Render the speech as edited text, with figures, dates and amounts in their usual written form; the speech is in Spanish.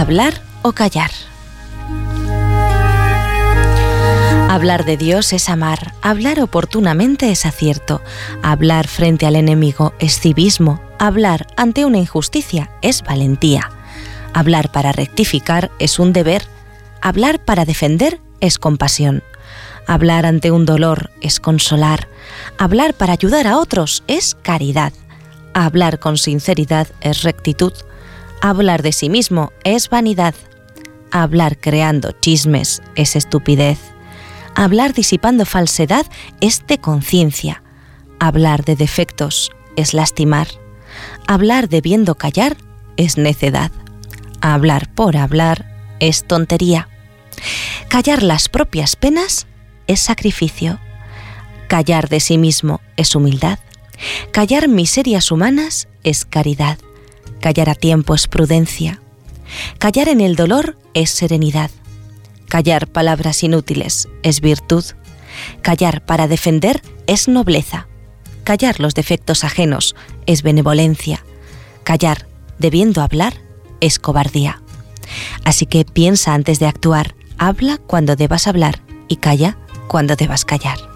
Hablar o callar. Hablar de Dios es amar, hablar oportunamente es acierto, hablar frente al enemigo es civismo, hablar ante una injusticia es valentía, hablar para rectificar es un deber, hablar para defender es compasión, hablar ante un dolor es consolar, hablar para ayudar a otros es caridad, hablar con sinceridad es rectitud, hablar de sí mismo es vanidad, hablar creando chismes es estupidez, hablar disipando falsedad es de conciencia, hablar de defectos es lastimar, hablar debiendo callar es necedad, hablar por hablar es tontería, callar las propias penas es sacrificio, callar de sí mismo es humildad, callar miserias humanas es caridad, callar a tiempo es prudencia, callar en el dolor es serenidad, callar palabras inútiles es virtud, callar para defender es nobleza, callar los defectos ajenos es benevolencia, callar debiendo hablar es cobardía. Así que piensa antes de actuar, habla cuando debas hablar y calla cuando debas callar.